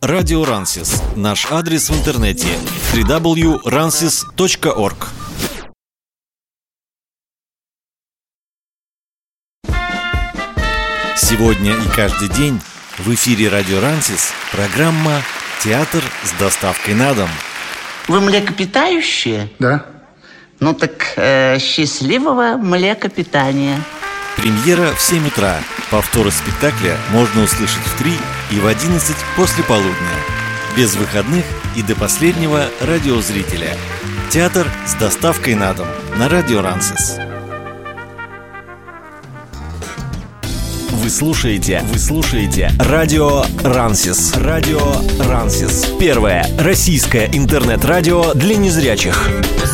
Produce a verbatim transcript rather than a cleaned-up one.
Радио Рансис. Наш адрес в интернете дабл ю дабл ю дабл ю точка рансис точка орг. Сегодня и каждый день в эфире Радио Рансис программа «Театр с доставкой на дом». Вы млекопитающие? Да. Ну так э, счастливого млекопитания. Премьера в семь утра. Повторы спектакля можно услышать в три и в одиннадцать после полудня. Без выходных и до последнего радиозрителя. Театр с доставкой на дом на Радио Рансис. Вы слушаете, вы слушаете Радио Рансис. Радио Рансис. Первое российское интернет-радио для незрячих.